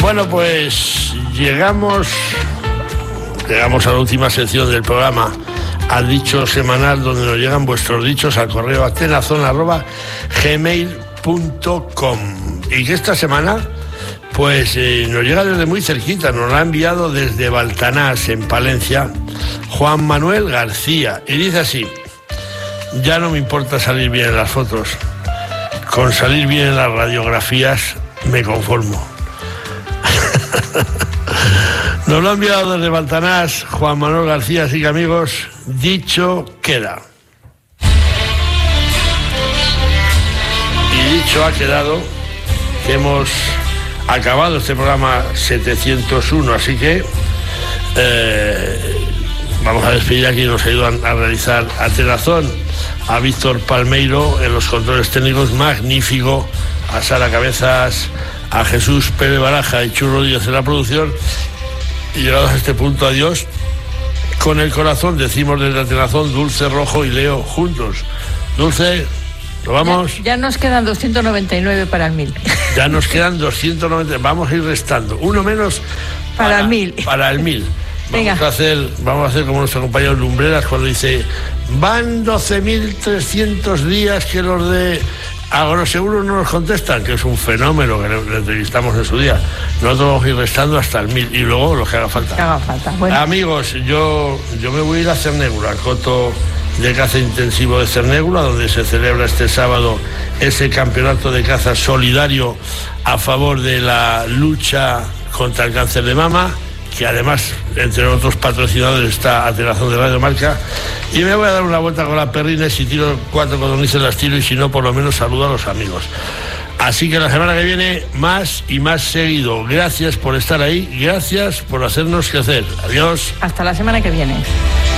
Bueno, pues llegamos a la última sección del programa, al dicho semanal, donde nos llegan vuestros dichos al correo atenazon@gmail.com. Y que esta semana pues nos llega desde muy cerquita, nos lo ha enviado desde Baltanás, en Palencia, Juan Manuel García, y dice así: ya no me importa salir bien en las fotos, con salir bien en las radiografías me conformo. Nos lo ha enviado desde Baltanás Juan Manuel García, así que amigos, dicho queda. Y dicho ha quedado que hemos acabado este programa 701, así que vamos a despedir a quienes nos ayudan a realizar Atenazón: a Víctor Palmeiro en los controles técnicos, magnífico, a Sara Cabezas, a Jesús Pérez Baraja y Churro Díaz en la producción. Y llegados a este punto, adiós. Con el corazón decimos desde Atenazón: Dulce, Rojo y Leo juntos. Dulce, ¿nos vamos? Ya nos quedan 299 para el 1000. Ya nos quedan 290, vamos a ir restando. Uno menos para el 1000. Para el 1000. Venga. Vamos a hacer como nuestro compañero Lumbreras cuando dice: van 12.300 días que los de Agroseguro no nos contestan, que es un fenómeno que le entrevistamos en su día. Nosotros vamos a ir restando hasta el 1000 y luego lo que haga falta. Bueno. Amigos, yo me voy a ir a Cernégula, al coto de caza intensivo de Cernégula, donde se celebra este sábado ese campeonato de caza solidario a favor de la lucha contra el cáncer de mama, que además, entre otros patrocinadores, está Atenazón de Radio Marca. Y me voy a dar una vuelta con la perrina, y si tiro 4 codornices las tiro, y si no, por lo menos saludo a los amigos. Así que la semana que viene, más y más seguido. Gracias por estar ahí, gracias por hacernos crecer. Adiós. Hasta la semana que viene.